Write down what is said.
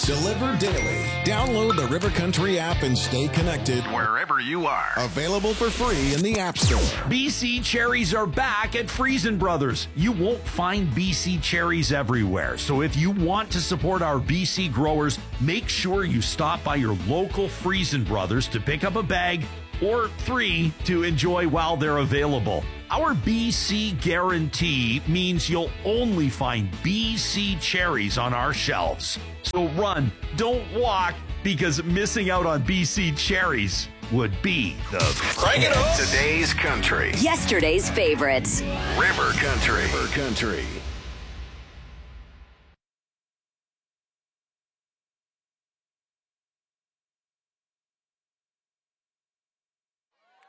Deliver daily. Download the River Country app and stay connected wherever you are. Available for free in the App Store. BC cherries are back at Friesen Brothers. You won't find BC cherries everywhere. So if you want to support our BC growers, make sure you stop by your local Friesen Brothers to pick up a bag or 3 to enjoy while they're available. Our BC guarantee means you'll only find BC cherries on our shelves. So run, don't walk, because missing out on BC cherries would be the Crank it up. Today's country. Yesterday's favorites. River Country. River Country.